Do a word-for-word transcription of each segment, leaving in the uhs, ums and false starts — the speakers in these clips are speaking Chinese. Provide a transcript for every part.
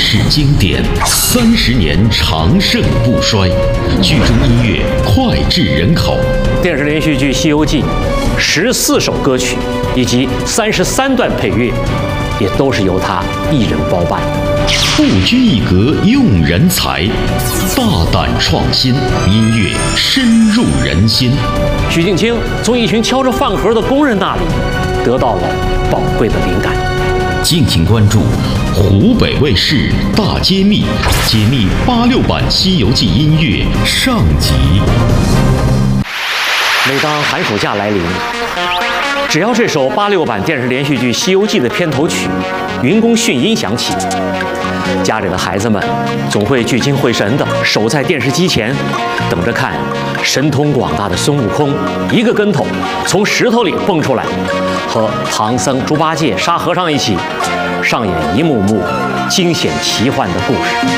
世经典，三十年长盛不衰。剧中音乐脍炙人口。 电视连续剧《西游记》十四首歌曲以及三十三段配乐，也都是由他一人包办的。 不拘一格用人才，大胆创新，音乐深入人心。 许镜清从一群敲着饭盒的工人那里得到了宝贵的灵感。 敬请关注湖北卫视大揭秘，解密八六版《西游记》音乐上集。 每当寒暑假来临，只要这首八六版电视连续剧《西游记》的片头曲《云宫迅音》响起，家里的孩子们总会聚精会神地守在电视机前，等着看神通广大的孙悟空一个跟头从石头里蹦出来，和唐僧、猪八戒、沙和尚一起上演一幕幕惊险奇幻的故事。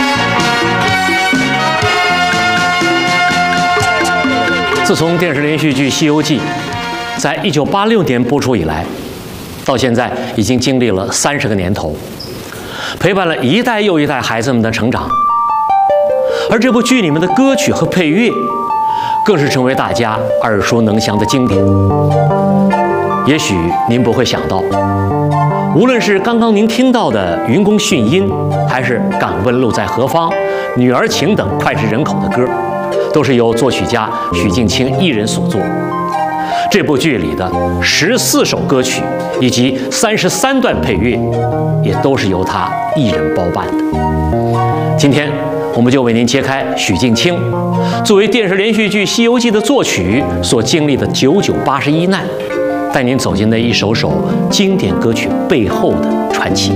自从电视连续剧《西游记》在一九八六年播出以来，到现在已经经历了三十个年头，陪伴了一代又一代孩子们的成长。而这部剧里面的歌曲和配乐，更是成为大家耳熟能详的经典。也许您不会想到，无论是刚刚您听到的《云宫迅音》，还是《敢问路在何方》《女儿情》等脍炙人口的歌，都是由作曲家许镜清一人所作。这部剧里的十四首歌曲以及三十三段配乐，也都是由他一人包办的。今天我们就为您揭开许镜清作为电视连续剧《西游记》的作曲所经历的九九八十一难，带您走进那一首首经典歌曲背后的传奇。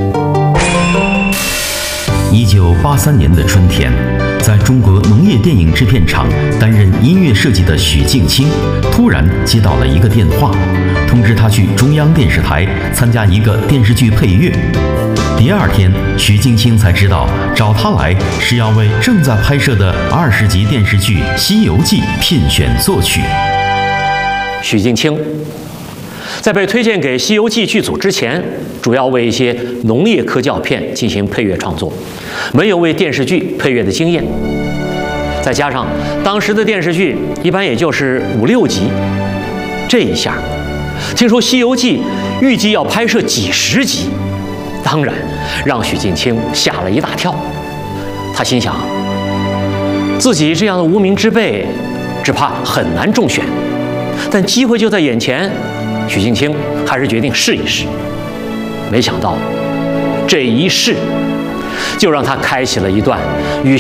一九八三年的春天，在中国农业电影制片厂担任音乐设计的许镜清，突然接到了一个电话，通知他去中央电视台参加一个电视剧配乐。第二天，许镜清才知道找他来是要为正在拍摄的二十集电视剧《西游记》聘选作曲。 许镜清在被推荐给《西游记》剧组之前，主要为一些农业科教片进行配乐创作，没有为电视剧配乐的经验。再加上当时的电视剧一般也就是五六集，这一下听说《西游记》预计要拍摄几十集，当然让许镜清吓了一大跳。他心想，自己这样的无名之辈，只怕很难中选，但机会就在眼前，许镜清还是决定试一试。没想到，这一试就让他开启了一段与